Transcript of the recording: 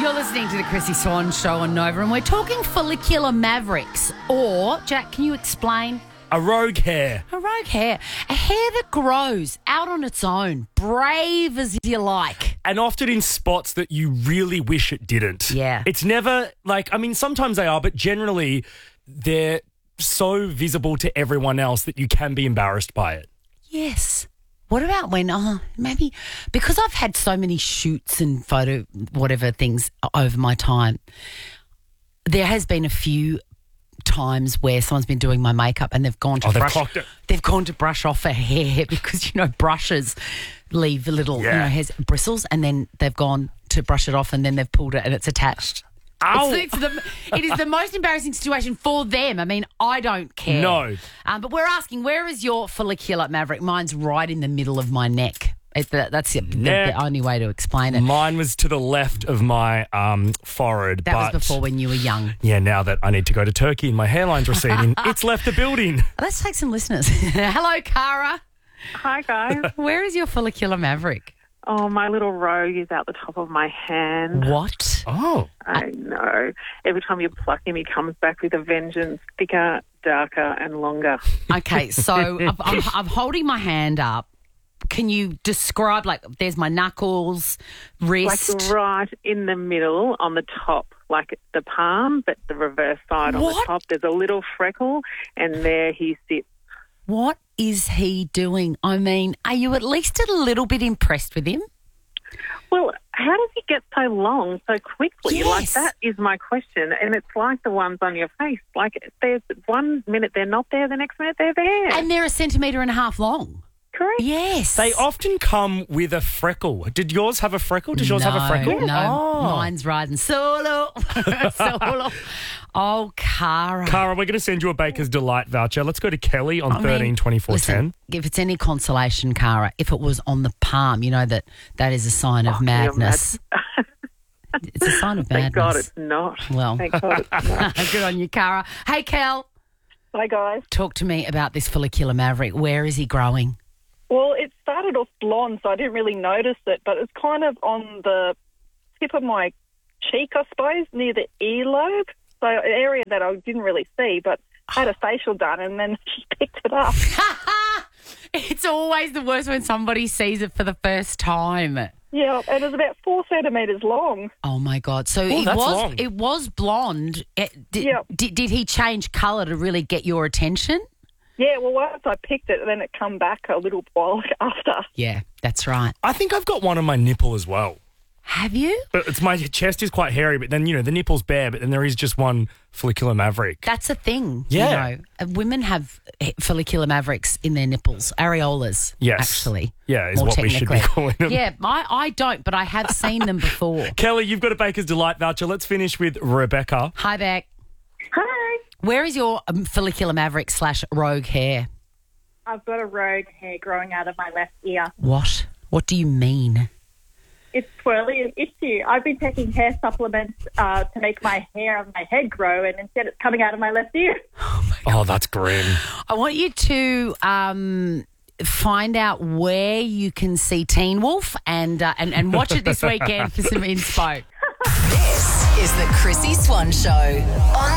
You're listening to the Chrissy Swan Show on Nova, and we're talking follicular mavericks. Or, Jack, can you explain? A rogue hair. A rogue hair. A hair that grows out on its own, brave as you like. And often in spots that you really wish it didn't. Yeah. It's never sometimes they are, but generally they're so visible to everyone else that you can be embarrassed by it. Yes. What about when, maybe, because I've had so many shoots and photo whatever things over my time, there has been a few times where someone's been doing my makeup and they've gone to they've gone to brush off a hair because, brushes leave a little, hairs, bristles, and then they've gone to brush it off and then they've pulled it and it's attached. Ow. It is the most embarrassing situation for them. I mean, I don't care. No. But we're asking, where is your follicular maverick? Mine's right in the middle of my neck. That's the only way to explain it. Mine was to the left of my forehead. That was before when you were young. Yeah, now that I need to go to Turkey and my hairline's receding, it's left the building. Let's take some listeners. Hello, Cara. Hi, guys. Where is your follicular maverick? Oh, my little rogue is out the top of my hand. What? Oh. I know. Every time you pluck him, he comes back with a vengeance, thicker, darker and longer. Okay, so I'm holding my hand up. Can you describe, there's my knuckles, wrist? Like right in the middle on the top, like the palm, but the reverse side on the top. There's a little freckle and there he sits. What is he doing? I mean, are you at least a little bit impressed with him? Well, how does he get so long so quickly? Yes. That is my question. And it's like the ones on your face. There's 1 minute they're not there, the next minute they're there. And they're 1.5 centimetres long. Correct. Yes. They often come with a freckle. Did yours have a freckle? Does yours have a freckle? No, mine's riding solo. Solo. Oh, Cara. Cara, we're going to send you a Baker's Delight voucher. Let's go to Kelly on 13 24 10. If it's any consolation, Cara, if it was on the palm, you know that is a sign of madness. It's a sign of madness. Thank God it's not. Well, Thank God it's not. Good on you, Cara. Hey, Kel. Hi, guys. Talk to me about this follicular maverick. Where is he growing? Well, it started off blonde, so I didn't really notice it, but it's kind of on the tip of my cheek, I suppose, near the earlobe. So an area that I didn't really see, but I had a facial done and then she picked it up. It's always the worst when somebody sees it for the first time. Yeah, and it was about 4 centimetres long. Oh, my God. So long. it was blonde. Did he change colour to really get your attention? Yeah, well, once I picked it, then it come back a little while after. Yeah, that's right. I think I've got one on my nipple as well. Have you? But my chest is quite hairy, but then, the nipple's bare, but then there is just one follicular maverick. That's a thing. Yeah. Women have follicular mavericks in their nipples, areolas, yes. actually. Yeah, is what we should be calling them. Yeah, I don't, but I have seen them before. Kelly, you've got a Baker's Delight voucher. Let's finish with Rebecca. Hi, Beck. Hi. Where is your follicular maverick / rogue hair? I've got a rogue hair growing out of my left ear. What? What do you mean? It's twirly and itchy. I've been taking hair supplements to make my hair on my head grow, and instead it's coming out of my left ear. Oh, my God. Oh, that's grim. I want you to find out where you can see Teen Wolf and watch it this weekend for some inspo. This is the Chrissy Swan Show on